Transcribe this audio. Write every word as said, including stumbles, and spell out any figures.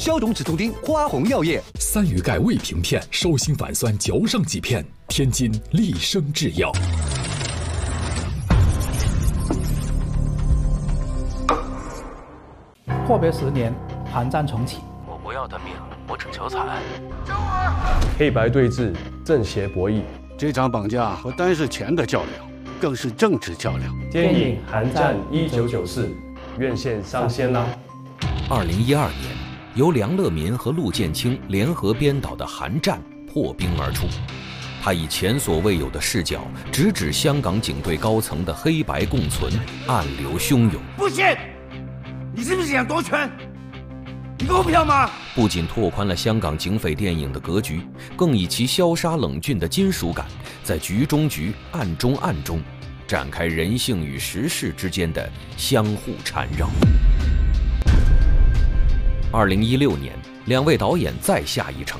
消肿止痛丁，花红药业。 三鱼钙胃平片，手心反酸嚼上几片，天津利生制药。 阔别十年，寒战重启。 我不要他命，我只求财。 黑白对峙，正邪博弈。 这场绑架不单是钱的较量，更是政治较量。 电影《寒战一九九四》院线上线啦！ 二零一二年，由梁乐民和陆建清联合编导的《寒战》破冰而出。他以前所未有的视角，直指香港警队高层的黑白共存，暗流汹涌。 不信！你是不是想夺权？你够票吗？ 不仅拓宽了香港警匪电影的格局，更以其潇洒冷峻的金属感，在局中局、暗中暗中，展开人性与时事之间的相互缠绕。二零一六年，两位导演再下一城。